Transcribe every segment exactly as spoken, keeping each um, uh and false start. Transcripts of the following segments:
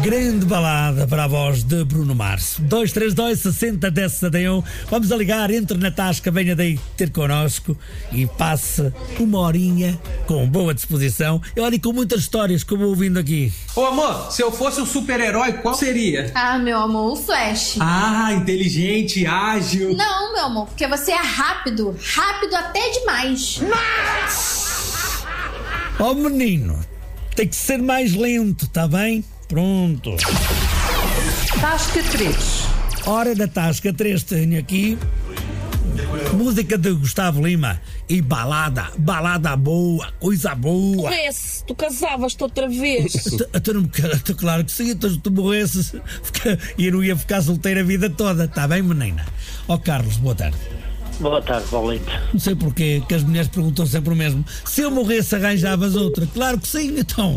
Grande balada para a voz de Bruno Mars. dois três dois, sessenta, dez, setenta e um. Vamos a ligar, entre na tasca, venha daí ter connosco e passe uma horinha com boa disposição. Eu olho com muitas histórias que eu vou ouvindo aqui. Ô amor, se eu fosse um super-herói, qual seria? Ah, meu amor, o Flash. Ah, inteligente, ágil. Não, meu amor, porque você é rápido. Rápido até demais. Ó oh, menino, tem que ser mais lento, tá bem? Pronto. Tasca três. Hora da Tasca três, tenho aqui música de Gustavo Lima e balada, balada boa, coisa boa. Morresse, tu casavas-te outra vez. Tu não me casas, claro que sim, tu, tu morresses e eu não ia ficar solteira a vida toda, tá bem, menina? Ó oh, Carlos, boa tarde. Boa tarde, Paulito. Não sei porquê que as mulheres perguntam sempre o mesmo. Se eu morresse, arranjavas outra? Claro que sim, então.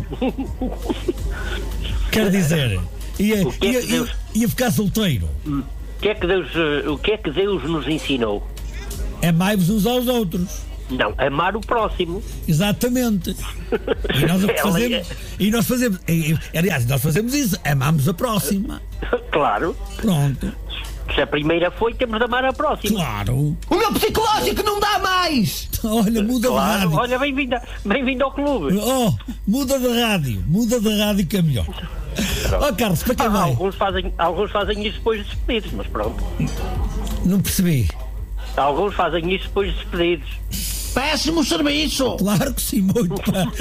Quer dizer, ia, que é ia, que Deus... ia, ia ficar solteiro. O que é que Deus, o que é que Deus nos ensinou? Amai-vos uns aos outros. Não, amar o próximo. Exatamente. E nós o que fazemos, e nós fazemos, e, aliás, nós fazemos isso, amamos a próxima. Claro. Pronto. Se a primeira foi, temos de amar a próxima. Claro. O meu psicológico não dá mais. Olha, muda claro. de rádio. Olha, bem-vindo bem ao clube. Oh, muda de rádio. Muda de rádio que é melhor. Ó oh, Carlos, para quem ah, vai? Alguns fazem, alguns fazem isso depois de despedidos, mas pronto. Não percebi. Alguns fazem isso depois de despedidos. Péssimo serviço! Claro que sim, muito.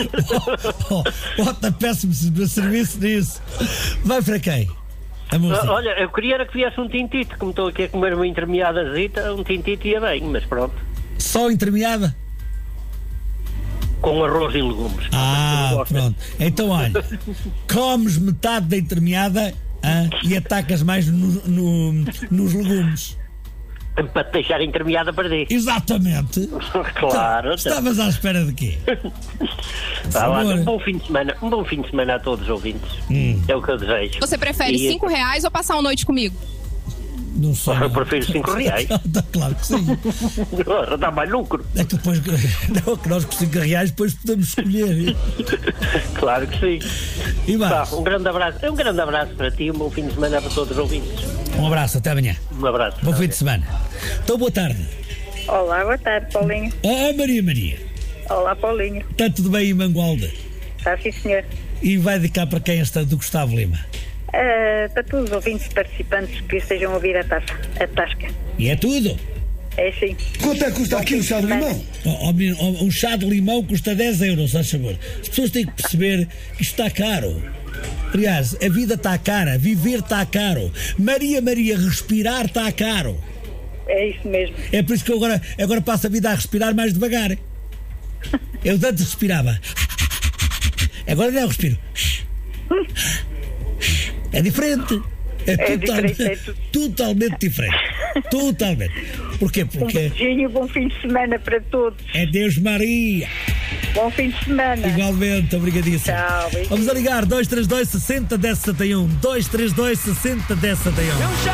Bota péssimo serviço nisso. Vai para quem? Olha, eu queria era que viesse um tintito, como estou aqui a comer uma intermeadazita, um tintito ia bem, mas pronto. Só intermeada? Com arroz e legumes. Ah, pronto. Então olha, comes metade da intermeada ah, e atacas mais no, no, nos legumes. Para te deixar intermeada para ti. Exatamente. Claro. Estavas à espera de quê? Ah, lá, um bom fim de semana, um bom fim de semana a todos os ouvintes. Hum. É o que eu desejo. Você prefere e... cinco reais ou passar uma noite comigo? Não sei. Eu prefiro cinco reais. Claro que sim. Dá mais lucro. É que depois, não, que nós com cinco reais depois podemos escolher. Claro que sim. E tá, um grande abraço, um grande abraço para ti, um bom fim de semana para todos os ouvintes. Um abraço, até amanhã. Um abraço. Bom fim de semana. Então, boa tarde. Olá, boa tarde, Paulinho. Ah, Maria Maria. Olá, Paulinho. Está tudo bem em Mangualde? Está sim, senhor. E vai dedicar para quem esta do Gustavo Lima? Uh, para todos os ouvintes participantes que estejam a ouvir a, taça, a tasca. E é tudo? É sim. Quanto é que custa aqui o chá de limão? Oh, oh, um chá de limão custa dez euros, faz favor. As pessoas têm que perceber que isto está caro. Aliás, a vida está cara, viver está caro. Maria Maria, respirar está caro. É isso mesmo. É por isso que eu agora, agora passo a vida a respirar mais devagar. Eu antes respirava. Agora não, eu respiro. É diferente. É, é totalmente, diferente. É totalmente diferente. Totalmente. Porquê? Porque... Um beijinho, bom fim de semana para todos. É Deus Maria. Bom fim de semana. Igualmente, obrigadíssimo. Tchau, vamos a ligar dois três dois, sessenta, dez, setenta e um. dois três dois, sessenta, dez, setenta e um.